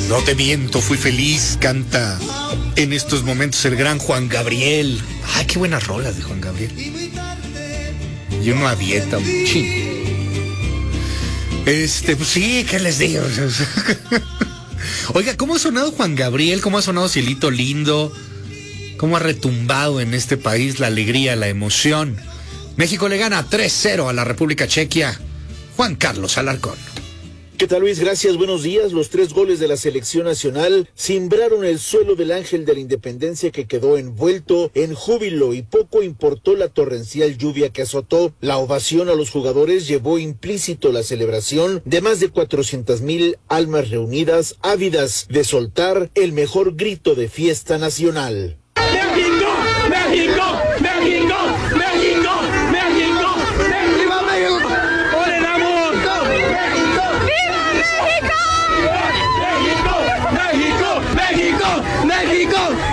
No te miento, fui feliz, canta en estos momentos el gran Juan Gabriel. Ay, qué buenas rolas de Juan Gabriel. Y uno a dieta, pues sí, ¿qué les digo? Oiga, ¿cómo ha sonado Juan Gabriel? ¿Cómo ha sonado Cielito Lindo? ¿Cómo ha retumbado en este país la alegría, la emoción? México le gana 3-0 a la República Chequia. Juan Carlos Alarcón. ¿Qué tal, Luis? Gracias, buenos días. Los 3 goles de la selección nacional cimbraron el suelo del Ángel de la Independencia, que quedó envuelto en júbilo, y poco importó la torrencial lluvia que azotó. La ovación a los jugadores llevó implícito la celebración de más de 400,000 almas reunidas, ávidas de soltar el mejor grito de fiesta nacional. ¡México! ¡México! ¡México! ¡México! ¡México! ¡Viva México! ¡Ole la voz! ¡México! ¡Viva México! ¡México! ¡México! ¡México! ¡México!